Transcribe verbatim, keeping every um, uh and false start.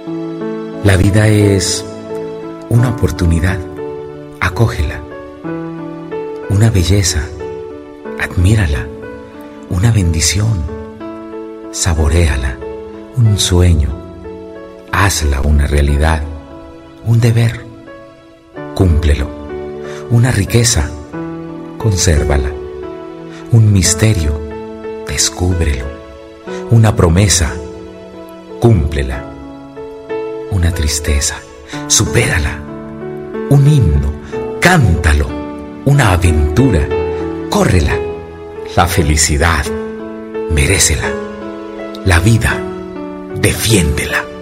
La vida es una oportunidad, acógela. Una belleza, admírala. Una bendición, saboréala. Un sueño, hazla una realidad. Un deber, cúmplelo. Una riqueza, consérvala. Un misterio, descúbrelo. Una promesa, cúmplela. Una tristeza, supérala. Un himno, cántalo. Una aventura, córrela. La felicidad, merécela. La vida, defiéndela.